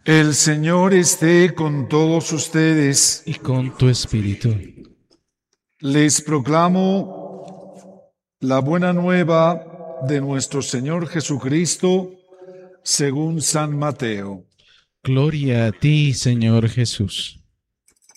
El Señor esté con todos ustedes. Y con tu espíritu. Les proclamo la buena nueva de nuestro Señor Jesucristo según San Mateo. Gloria a ti, Señor Jesús.